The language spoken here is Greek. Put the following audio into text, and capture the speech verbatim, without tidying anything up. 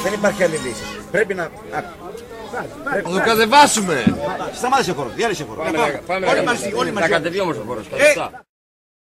Δεν υπάρχει άλλη λύση. Πρέπει να... Θα το κατεβάσουμε! Σταμάτησε ο χώρος, διάλυσε ο χώρος. Όλοι μαζί, όλοι μαζί. Θα κατεβεί όμως ο χώρος.